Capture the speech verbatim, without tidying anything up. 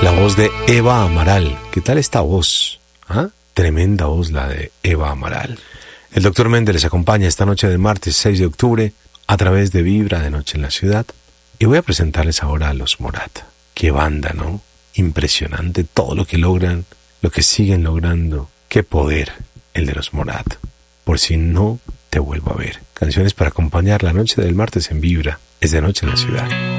La voz de Eva Amaral. ¿Qué tal esta voz? ¿Ah? Tremenda voz la de Eva Amaral. El doctor Méndez les acompaña esta noche de martes seis de octubre a través de Vibra de Noche en la Ciudad. Y voy a presentarles ahora a los Morat. Qué banda, ¿no? Impresionante todo lo que logran, lo que siguen logrando. Qué poder el de los Morat. Por si no te vuelvo a ver. Canciones para acompañar la noche del martes en Vibra. Es de Noche en la Ciudad.